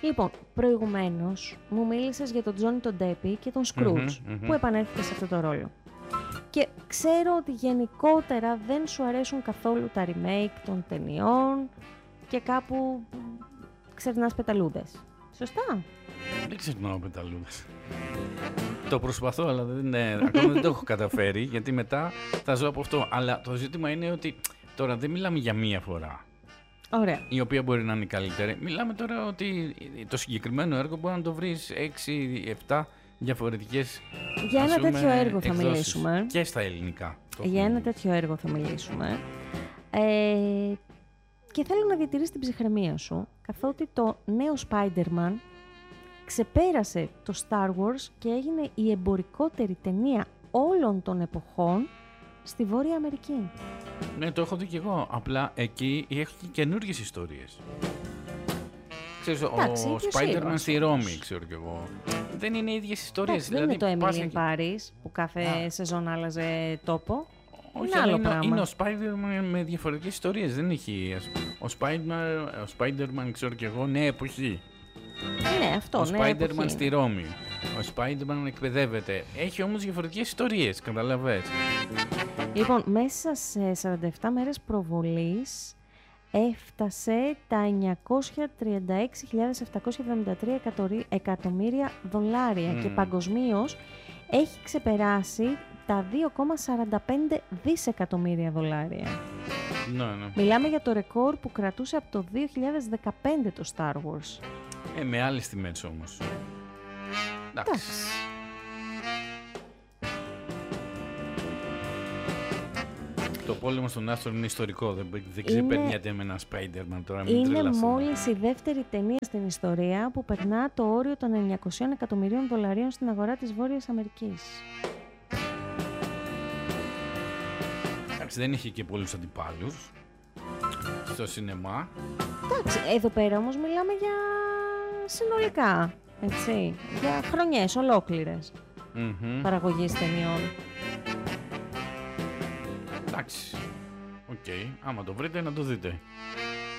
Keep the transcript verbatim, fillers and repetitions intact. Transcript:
Λοιπόν, προηγουμένως μου μίλησες για τον Τζόνι τον Ντέπι και τον Σκρούτζ Mm-hmm, mm-hmm. που επανέρχεται σε αυτό το ρόλο. Και ξέρω ότι γενικότερα δεν σου αρέσουν καθόλου τα remake των ταινιών και κάπου ξερνάς πεταλούδες. Σωστά? Δεν ξερνάω πεταλούδες. Το προσπαθώ, αλλά δεν, ναι, ακόμα δεν το έχω καταφέρει, γιατί μετά θα ζω από αυτό. Αλλά το ζήτημα είναι ότι τώρα δεν μιλάμε για μία φορά. Ωραία. Η οποία μπορεί να είναι καλύτερη. Μιλάμε τώρα ότι το συγκεκριμένο έργο μπορεί να το βρεις έξι επτά διαφορετικές. Για ένα πούμε, τέτοιο έργο θα εκδόσεις. μιλήσουμε. Και στα ελληνικά. Για ένα τέτοιο έργο θα μιλήσουμε. Ε, και θέλω να διατηρήσεις την ψυχραιμία σου, καθότι το νέο Spider-Man ξεπέρασε το Star Wars και έγινε η εμπορικότερη ταινία όλων των εποχών στη Βόρεια Αμερική. Ναι, το έχω δει και εγώ. Απλά εκεί έχει και καινούργιες ιστορίες. Ξέρεις, Εντάξει, ο ποιος Spider-Man ήρωας στη όμως. Ρώμη, ξέρω κι εγώ. Δεν είναι οι ίδιες ιστορίες. Εντάξει, δεν δηλαδή, είναι το πας Emily in εκεί- Paris που κάθε Α. σεζόν άλλαζε τόπο. Όχι, είναι αλλά άλλο είναι, πράγμα. είναι ο Spider-Man με διαφορετικές ιστορίες. Δεν έχει. ας- Ο Spider-Man, ο Spider-Man, ξέρω κι εγώ, νέα εποχή. Ναι, αυτό, Ο νέα Spider-Man εποχή. στη Ρώμη. Ο Spider-Man εκπαιδεύεται. Έχει όμως διαφορετικές ιστορίες, καταλαβες. Λοιπόν, μέσα σε σαράντα επτά μέρες προβολής έφτασε τα εννιακόσια τριάντα έξι χιλιάδες επτακόσια εβδομήντα τρία εκατορι- εκατομμύρια δολάρια Mm. και παγκοσμίως έχει ξεπεράσει τα δύο κόμμα σαράντα πέντε δισεκατομμύρια δολάρια. Ναι, ναι. Μιλάμε για το ρεκόρ που κρατούσε από το δύο χιλιάδες δεκαπέντε το Star Wars. Ε, με άλλες τιμές όμως. Εντάξει. Εντάξει. Το πόλεμο στον άστρο είναι ιστορικό. Δεν, δεν Είναι- ξεπερνιέται με ένα Spider-Man τώρα. Μην Είναι τρελαθούμε. μόλις η δεύτερη ταινία στην ιστορία που περνά το όριο των εννιακόσια εκατομμυρίων δολαρίων στην αγορά της Βόρειας Αμερικής. Εντάξει, δεν είχε και πολλούς αντιπάλους στο σινεμά. Εντάξει, εδώ πέρα όμως μιλάμε για συνολικά, έτσι, για χρονιές ολόκληρες Μμμ. παραγωγής ταινιών. Εντάξει. Οκ. Άμα το βρείτε, να το δείτε.